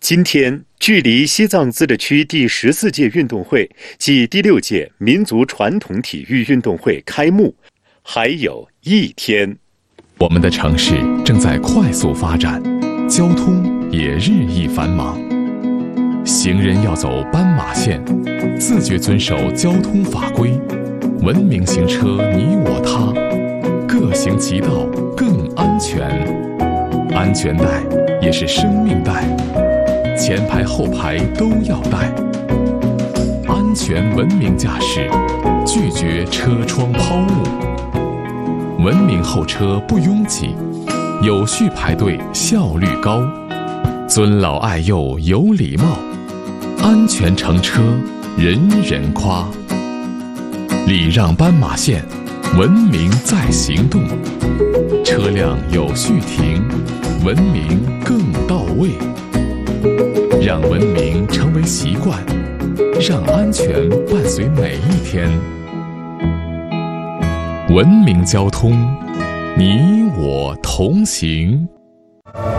今天，距离西藏自治区第14届运动会暨第6届民族传统体育运动会开幕还有1天。 我们的城市正在快速发展，交通也日益繁忙。行人要走斑马线，自觉遵守交通法规，文明行车你我他，各行其道更安全。安全带也是生命带，前排后排都要带。安全文明驾驶，拒绝车窗抛物。文明候车不拥挤，有序排队效率高，尊老爱幼有礼貌，安全乘车人人夸。礼让斑马线，文明在行动，车辆有序停，文明更到位。让文明成为习惯，让安全伴随每一天。文明交通，你我同行。